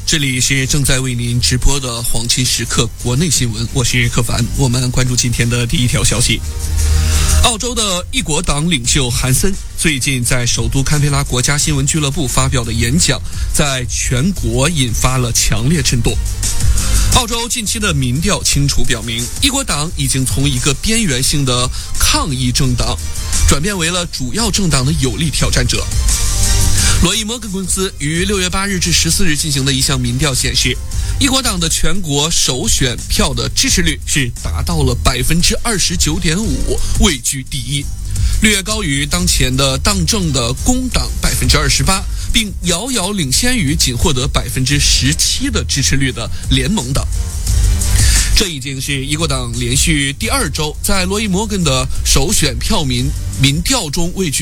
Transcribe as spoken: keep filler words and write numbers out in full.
这里是正在为您直播的黄金时刻国内新闻，我是柯凡。我们关注今天的第一条消息。澳洲的一国党领袖韩森最近在首都堪培拉国家新闻俱乐部发表的演讲，在全国引发了强烈震动。澳洲近期的民调清楚表明，一国党已经从一个边缘性的抗议政党转变为了主要政党的有力挑战者。罗伊摩根公司于六月八日至十四日进行的一项民调显示，一国党的全国首选票的支持率是达到了百分之二十九点五，位居第一，略高于当前的当政的工党百分之二十八，并遥遥领先于仅获得百分之十七的支持率的联盟党。这已经是一国党连续第二周在罗伊摩根的首选票民民调中位居